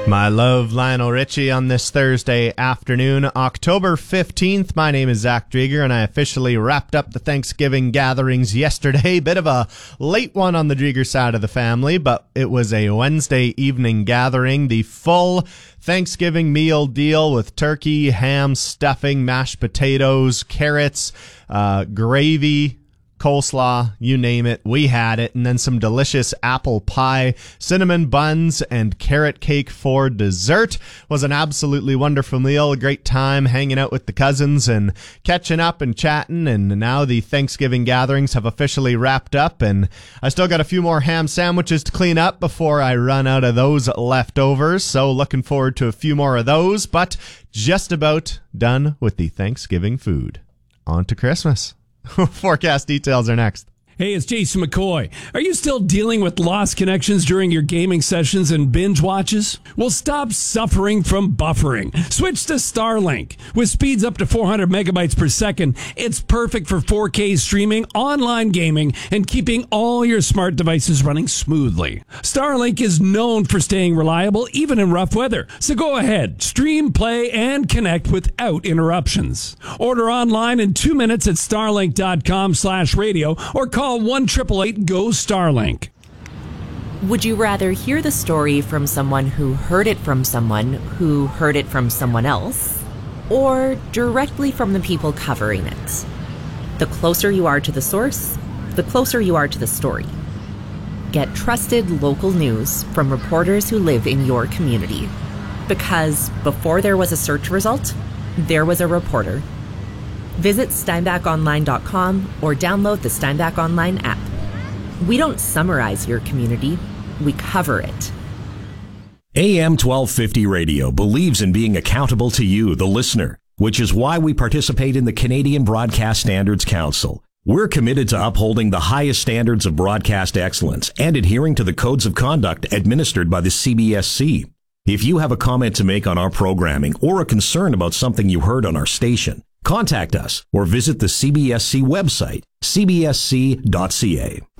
My love, Lionel Richie, on this Thursday afternoon, October 15th. My name is Zach Drieger, and I officially wrapped up the Thanksgiving gatherings yesterday. Bit of a late one on the Drieger side of the family, but it was a Wednesday evening gathering. The full Thanksgiving meal deal with turkey, ham, stuffing, mashed potatoes, carrots, gravy, coleslaw, you name it, we had it, and then some delicious apple pie, cinnamon buns, and carrot cake for dessert. Was an absolutely wonderful meal, a great time hanging out with the cousins and catching up and chatting, and now the Thanksgiving gatherings have officially wrapped up, and I still got a few more ham sandwiches to clean up before I run out of those leftovers, so looking forward to a few more of those, but just about done with the Thanksgiving food. On to Christmas. Forecast details are next. Hey, it's Jason McCoy. Are you still dealing with lost connections during your gaming sessions and binge watches? Well, stop suffering from buffering. Switch to Starlink. With speeds up to 400 megabytes per second, it's perfect for 4K streaming, online gaming, and keeping all your smart devices running smoothly. Starlink is known for staying reliable even in rough weather. So go ahead, stream, play, and connect without interruptions. Order online in 2 minutes at starlink.com/radio or call 1-888-GO-STARLINK. Would you rather hear the story from someone who heard it from someone who heard it from someone else, or directly from the people covering it? The closer you are to the source, the closer you are to the story. Get trusted local news from reporters who live in your community. Because before there was a search result, there was a reporter. Visit SteinbachOnline.com or download the Steinbach Online app. We don't summarize your community, we cover it. AM 1250 Radio believes in being accountable to you, the listener, which is why we participate in the Canadian Broadcast Standards Council. We're committed to upholding the highest standards of broadcast excellence and adhering to the codes of conduct administered by the CBSC. If you have a comment to make on our programming or a concern about something you heard on our station, contact us or visit the CBSC website, cbsc.ca.